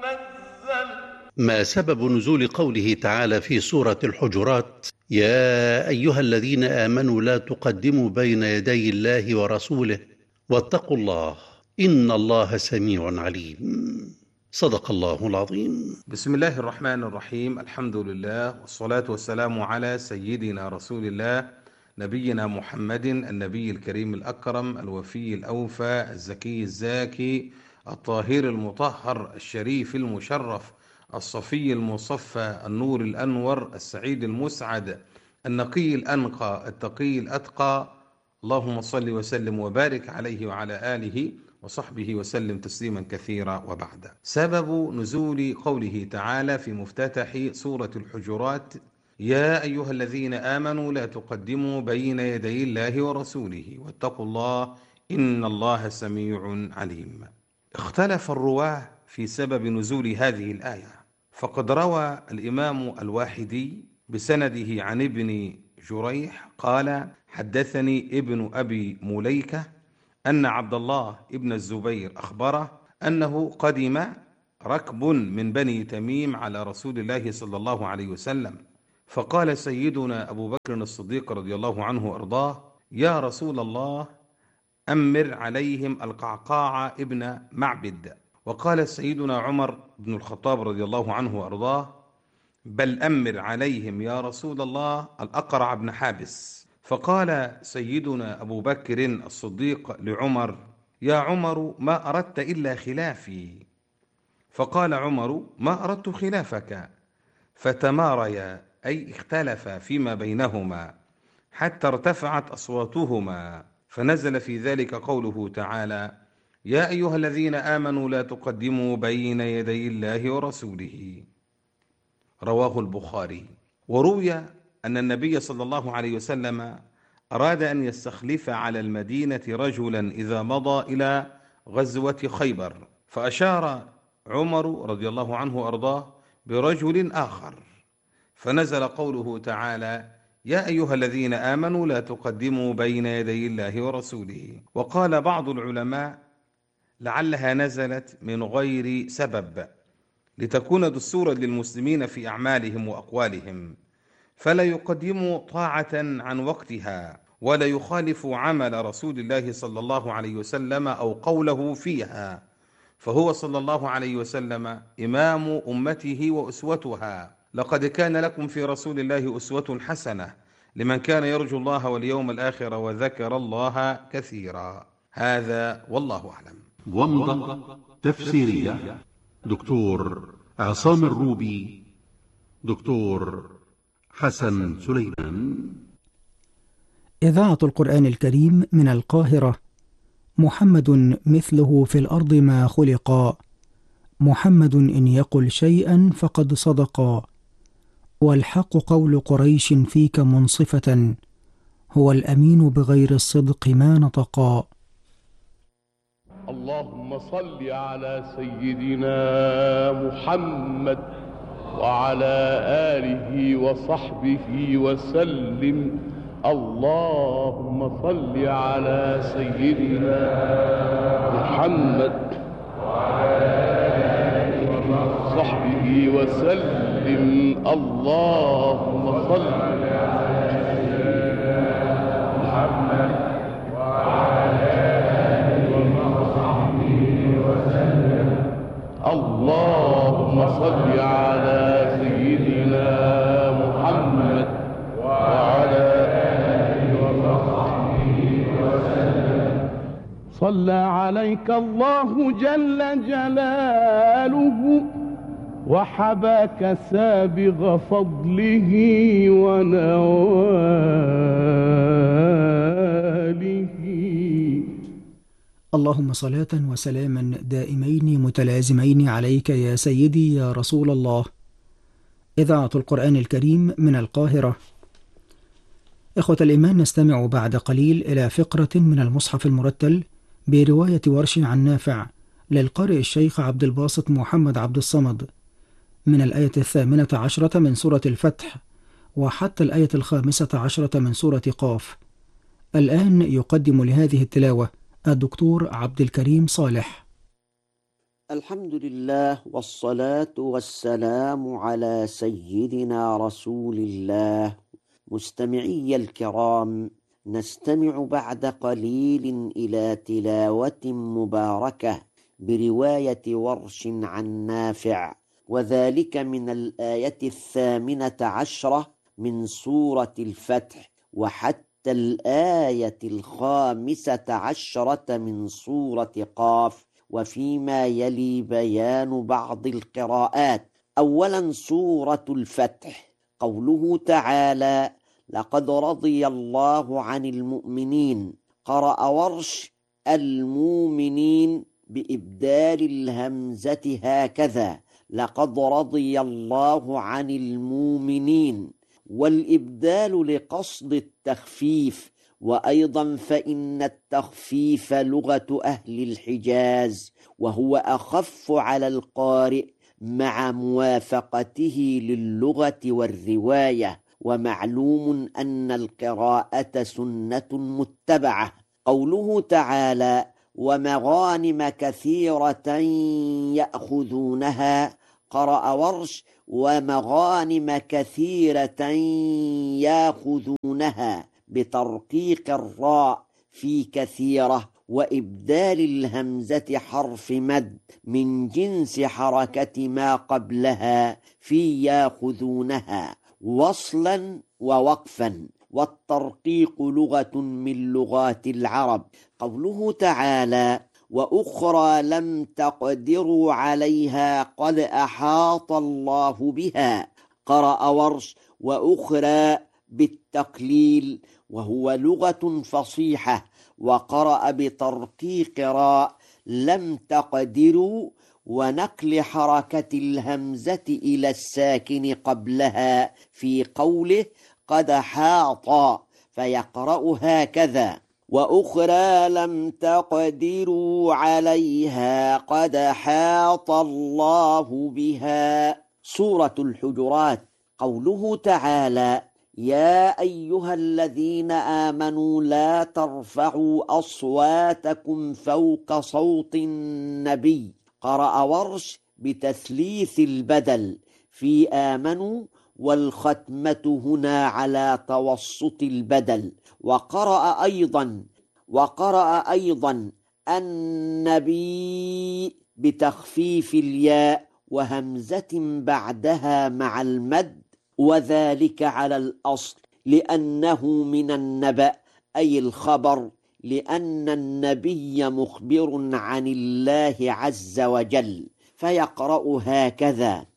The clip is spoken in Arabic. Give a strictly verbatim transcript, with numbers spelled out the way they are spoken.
ما سبب نزول قوله تعالى في سورة الحجرات: يا أيها الذين آمنوا لا تقدموا بين يدي الله ورسوله واتقوا الله إن الله سميع عليم؟ صدق الله العظيم. بسم الله الرحمن الرحيم. الحمد لله والصلاة والسلام على سيدنا رسول الله نبينا محمد النبي الكريم الأكرم الوفي الأوفى الزكي الزاكي الطاهر المطهر الشريف المشرف الصفي المصفى النور الأنور السعيد المسعد النقي الأنقى التقي الأتقى. اللهم صل وسلم وبارك عليه وعلى آله وصحبه وسلم تسليما كثيرا. وبعد، سبب نزول قوله تعالى في مفتتح سورة الحجرات: يا أيها الذين آمنوا لا تقدموا بين يدي الله ورسوله واتقوا الله إن الله سميع عليم. اختلف الرواه في سبب نزول هذه الآية، فقد روى الإمام الواحدي بسنده عن ابن جريح قال: حدثني ابن أبي مليكة أن عبد الله ابن الزبير أخبره أنه قدم ركب من بني تميم على رسول الله صلى الله عليه وسلم، فقال سيدنا أبو بكر الصديق رضي الله عنه وأرضاه: يا رسول الله أمر عليهم القعقاع ابن معبد. وقال سيدنا عمر بن الخطاب رضي الله عنه وأرضاه: بل أمر عليهم يا رسول الله الأقرع بن حابس. فقال سيدنا أبو بكر الصديق لعمر: يا عمر ما أردت إلا خلافي. فقال عمر: ما أردت خلافك. فتماريا أي اختلفا فيما بينهما حتى ارتفعت أصواتهما، فنزل في ذلك قوله تعالى: يا أيها الذين آمنوا لا تقدموا بين يدي الله ورسوله. رواه البخاري. وروي أن النبي صلى الله عليه وسلم أراد أن يستخلف على المدينة رجلا إذا مضى إلى غزوة خيبر، فأشار عمر رضي الله عنه وأرضاه برجل آخر، فنزل قوله تعالى: يا أيها الذين آمنوا لا تقدموا بين يدي الله ورسوله. وقال بعض العلماء: لعلها نزلت من غير سبب لتكون دستورا للمسلمين في أعمالهم وأقوالهم، فلا يقدموا طاعة عن وقتها ولا يخالف عمل رسول الله صلى الله عليه وسلم أو قوله فيها، فهو صلى الله عليه وسلم إمام أمته وأسوتها. لقد كان لكم في رسول الله أسوة حسنة لمن كان يرجو الله واليوم الآخر وذكر الله كثيرا. هذا والله أعلم. ومضة تفسيرية دكتور عصام الروبي، دكتور حسن سليمان. إذاعة القرآن الكريم من القاهرة. محمد مثله في الأرض ما خلقا، محمد إن يقل شيئا فقد صدقا، والحق قول قريش فيك منصفة، هو الأمين بغير الصدق ما نطقا. اللهم صل على سيدنا محمد وعلى آله وصحبه وسلم. اللهم صل على سيدنا محمد وعلى آله وصحبه وسلم. اللهم صل على سيدنا محمد وعلى آله وصحبه وسلم. اللهم صل على سيدنا محمد وعلى آله وصحبه وسلم. صلى عليك الله جل جلاله وحباك سابغ فضله ونواله. اللهم صلاة وسلاما دائمين متلازمين عليك يا سيدي يا رسول الله. إذاعة القرآن الكريم من القاهرة. إخوة الإيمان، نستمع بعد قليل إلى فقرة من المصحف المرتل برواية ورش عن نافع للقارئ الشيخ عبد الباسط محمد عبد الصمد، من الآية الثامنة عشرة من سورة الفتح وحتى الآية الخامسة عشرة من سورة قاف. الآن يقدم لهذه التلاوة الدكتور عبد الكريم صالح. الحمد لله والصلاة والسلام على سيدنا رسول الله. مستمعي الكرام، نستمع بعد قليل إلى تلاوة مباركة برواية ورش عن نافع، وذلك من الآية الثامنة عشرة من سورة الفتح وحتى الآية الخامسة عشرة من سورة قاف، وفيما يلي بيان بعض القراءات. أولا سورة الفتح، قوله تعالى: لقد رضي الله عن المؤمنين. قرأ ورش المؤمنين بإبدال الهمزة هكذا: لقد رضي الله عن المؤمنين، والإبدال لقصد التخفيف، وأيضا فإن التخفيف لغة أهل الحجاز، وهو أخف على القارئ مع موافقته للغة والرواية، ومعلوم أن القراءة سنة متبعة. قوله تعالى: ومغانم كثيرة يأخذونها. قرأ ورش: ومغانم كثيرة يأخذونها بترقيق الراء في كثيرة، وإبدال الهمزة حرف مد من جنس حركة ما قبلها في يأخذونها وصلا ووقفا، والترقيق لغة من لغات العرب. قوله تعالى: وأخرى لم تقدروا عليها قد أحاط الله بها. قرأ ورش: وأخرى بالتقليل، وهو لغة فصيحة، وقرأ بترقيق راء لم تقدروا ونقل حركة الهمزة إلى الساكن قبلها في قوله قد حاط، فيقرأ هكذا: وأخرى لم تقدروا عليها قد حاط الله بها. سورة الحجرات، قوله تعالى: يا أيها الذين آمنوا لا ترفعوا أصواتكم فوق صوت النبي. قرأ ورش بتثليث البدل في آمنوا، والختمة هنا على توسط البدل. وقرأ أيضا وقرأ أيضا النبي بتخفيف الياء وهمزة بعدها مع المد، وذلك على الأصل لأنه من النبأ أي الخبر، لأن النبي مخبر عن الله عز وجل، فيقرأ هكذا: